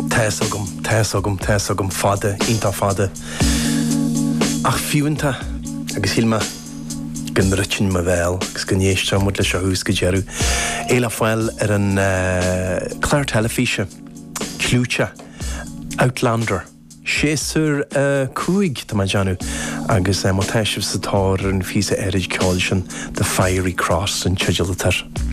Tásagum fada, ínta fada. Ach fiúnta, agus hilma gan rytyn ma fel, agus gan eistra mwyd le siahús gyderu. Eila ffael an Claire Telefisha, Clúcha, Outlander. Séasúr cúig tá janu agus mo teisih sa táir an físa erid ceáil sin The Fiery Cross an teidealatar.